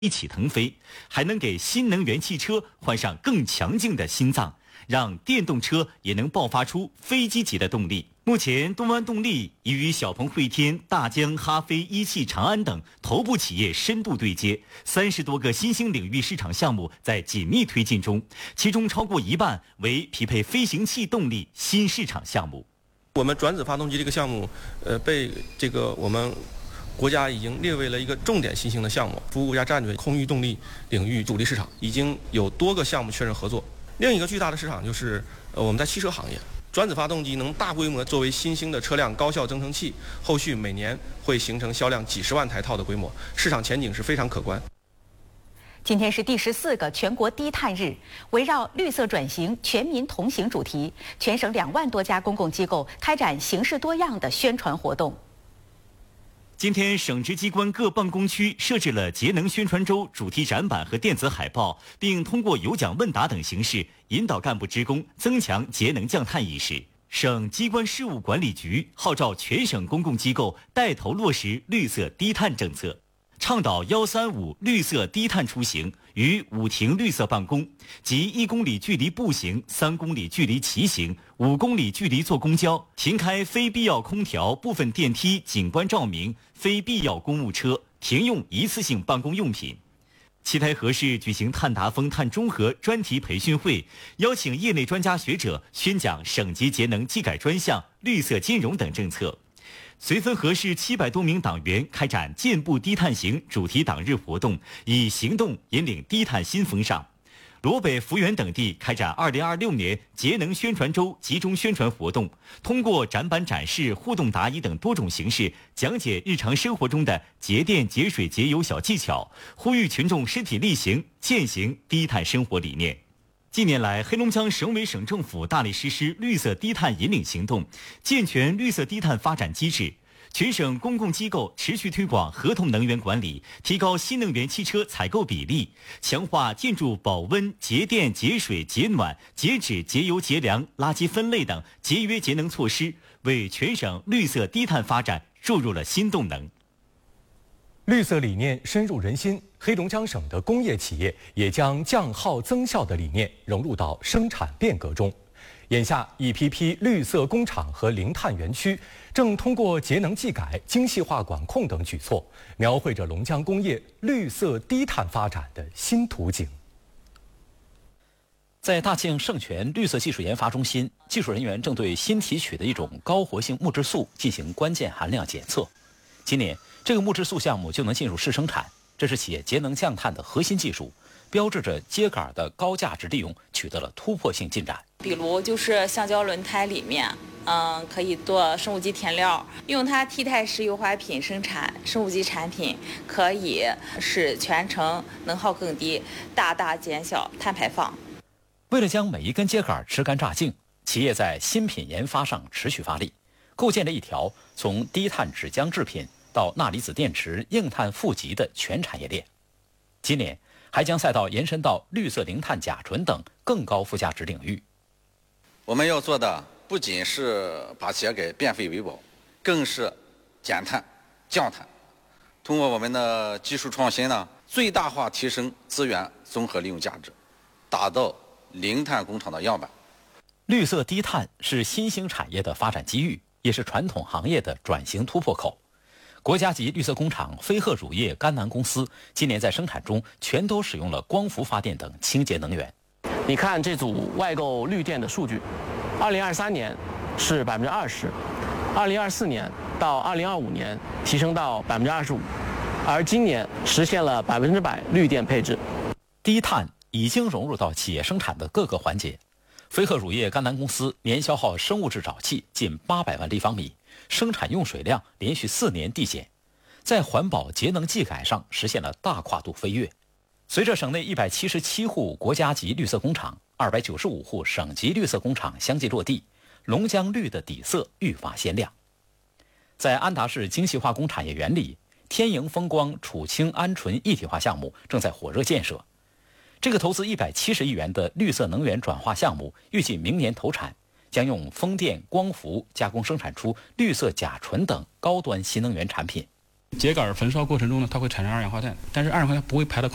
一起腾飞，还能给新能源汽车换上更强劲的心脏，让电动车也能爆发出飞机级的动力。目前，东湾动力已与小鹏汇天、大疆、哈飞、一汽长安等头部企业深度对接，30多个新兴领域市场项目在紧密推进中，其中超过一半为匹配飞行器动力新市场项目。 我们转子发动机这个项目，被我们国家已经列为了一个重点新兴的项目，服务国家战略空域动力领域主力市场，已经有多个项目确认合作。另一个巨大的市场就是我们在汽车行业。转子发动机能大规模作为新兴的车辆高效增程器，后续每年会形成销量几十万台套的规模，市场前景是非常可观。 今天是第14个全国低碳日，围绕绿色转型、全民同行主题，全省2万多家公共机构开展形式多样的宣传活动。 今天，省直机关各办公区设置了节能宣传周主题展板和电子海报，并通过有奖问答等形式引导干部职工增强节能降碳意识。省机关事务管理局号召全省公共机构带头落实绿色低碳政策，倡导135绿色低碳出行与5停绿色办公，即1公里距离步行、3公里距离骑行、5公里距离坐公交，停开非必要空调、部分电梯、景观照明、非必要公务车，停用一次性办公用品。七台河市举行碳达峰、碳中和专题培训会，邀请业内专家学者宣讲省级节能技改专项、绿色金融等政策。绥芬河市700多名党员开展健步低碳行主题党日活动，以行动引领低碳新风尚。罗北、福源等地开展2026年节能宣传周集中宣传活动，通过展板展示、互动答疑等多种形式，讲解日常生活中的节电、节水、节油小技巧，呼吁群众身体力行，践行低碳生活理念。近年来，黑龙江省委省政府大力实施绿色低碳引领行动，健全绿色低碳发展机制。全省公共机构持续推广合同能源管理，提高新能源汽车采购比例，强化建筑保温、节电、节水、节暖、节脂、节油、节粮、垃圾分类等节约节能措施，为全省绿色低碳发展注入了新动能。 绿色理念深入人心，黑龙江省的工业企业也将降耗增效的理念融入到生产变革中。眼下，一批批绿色工厂和零碳园区正通过节能技改、精细化管控等举措，描绘着龙江工业绿色低碳发展的新图景。 在大庆盛全绿色技术研发中心，技术人员正对新提取的一种高活性木质素进行关键含量检测。今年，这个木质素项目就能进入试生产，这是企业节能降碳的核心技术，标志着秸秆的高价值利用取得了突破性进展。 比如就是橡胶轮胎里面，可以做生物基填料，用它替代石油化品生产生物基产品，可以使全程能耗更低，大大减小碳排放。 为了将每一根秸秆吃干榨净，企业在新品研发上持续发力，构建了一条从低碳纸浆制品到钠离子电池、硬碳负极的全产业链。今年还将赛道延伸到绿色零碳甲醇等更高附加值领域。 我们要做的不仅是把企业给变废为宝，更是减碳、降碳。通过我们的技术创新呢，最大化提升资源综合利用价值，打造零碳工厂的样板。 绿色低碳是新兴产业的发展机遇，也是传统行业的转型突破口。国家级绿色工厂飞鹤乳业甘南公司今年在生产中全都使用了光伏发电等清洁能源。 你看这组外购绿电的数据，2023年是20%，2024年到2025年提升到25%，而今年实现了100%绿电配置。 低碳已经融入到企业生产的各个环节。飞鹤乳业甘南公司年消耗生物质沼气近800万立方米，生产用水量连续4年递减，在环保节能技改上实现了大跨度飞跃。随着省内177户国家级绿色工厂、295户省级绿色工厂相继落地，龙江绿的底色愈发鲜亮。在安达市精细化工产业园里，天盈风光储氢鹌醇一体化项目正在火热建设。这个投资170亿元的绿色能源转化项目预计明年投产，将用风电、光伏加工生产出绿色甲醇等高端新能源产品。 秸秆焚烧过程中呢，它会产生二氧化碳，但是二氧化碳不会排到